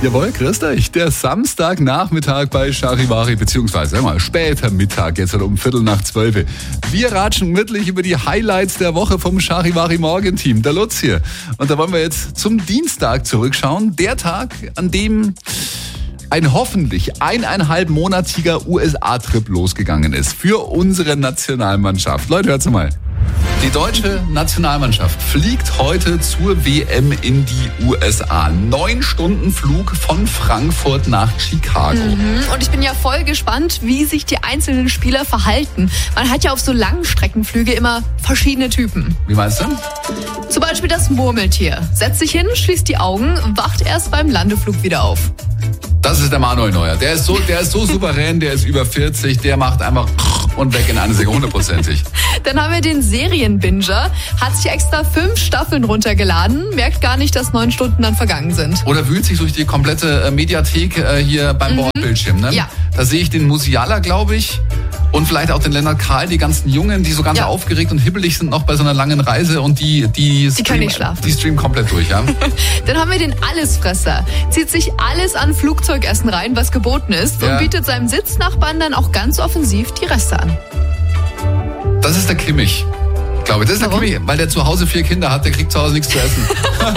Jawohl, grüßt euch. Der Samstagnachmittag bei Charivari, beziehungsweise mal später Mittag, jetzt um 11:45. Wir ratschen gemütlich über die Highlights der Woche vom Charivari Morgenteam. Der Lutz hier. Und da wollen wir jetzt zum Dienstag zurückschauen. Der Tag, an dem ein hoffentlich 1,5-monatiger USA-Trip losgegangen ist für unsere Nationalmannschaft. Leute, hört's mal. Die deutsche Nationalmannschaft fliegt heute zur WM in die USA. 9 Stunden Flug von Frankfurt nach Chicago. Und ich bin ja voll gespannt, wie sich die einzelnen Spieler verhalten. Man hat ja auf so Langstreckenflüge immer verschiedene Typen. Wie meinst du? Zum Beispiel das Murmeltier. Setzt sich hin, schließt die Augen, wacht erst beim Landeflug wieder auf. Das ist der Manuel Neuer. Der ist so souverän, der ist über 40, der macht einfach und weg in eine Sekunde, 100%. Dann haben wir den Serienbinger, hat sich extra 5 Staffeln runtergeladen, merkt gar nicht, dass 9 Stunden dann vergangen sind. Oder wühlt sich durch die komplette Mediathek hier beim Bordbildschirm. Ne? Ja. Da sehe ich den Musiala, glaube ich. Und vielleicht auch den Lennart Kahl, die ganzen Jungen, die so ganz aufgeregt und hibbelig sind noch bei so einer langen Reise und die können nicht schlafen. Die streamen komplett durch, ja. Dann haben wir den Allesfresser. Zieht sich alles an Flugzeugessen rein, was geboten ist und bietet seinem Sitznachbarn dann auch ganz offensiv die Reste an. Das ist der Kimmich. Glaube ich. Das ist der Kimmich, weil der zu Hause 4 Kinder hat, der kriegt zu Hause nichts zu essen.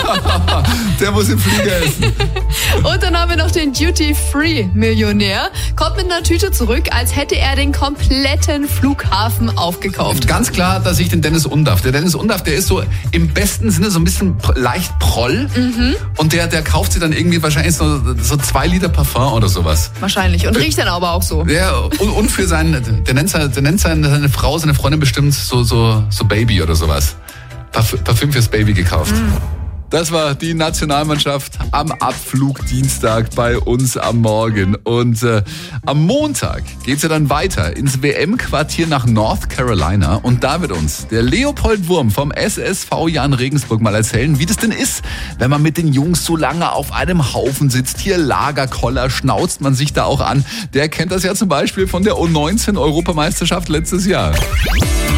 Der muss im Flieger essen. Und dann haben wir noch den Duty-Free-Millionär. Kommt mit einer Tüte zurück, als hätte er den kompletten Flughafen aufgekauft. Ganz klar, dass ich den Dennis Undaff. Der Dennis Undaff, der ist so im besten Sinne so ein bisschen leicht proll. Und der kauft sich dann irgendwie wahrscheinlich so 2 Liter Parfum oder sowas. Wahrscheinlich. Und riecht dann aber auch so. Ja, und für der nennt seine Frau, seine Freundin bestimmt so Baby oder sowas. Parfüm fürs Baby gekauft. Das war die Nationalmannschaft am Abflug Dienstag bei uns am Morgen. Und am Montag geht's ja dann weiter ins WM-Quartier nach North Carolina. Und da wird uns der Leopold Wurm vom SSV Jan Regensburg mal erzählen, wie das denn ist, wenn man mit den Jungs so lange auf einem Haufen sitzt. Hier Lagerkoller, schnauzt man sich da auch an. Der kennt das ja zum Beispiel von der U19-Europameisterschaft letztes Jahr.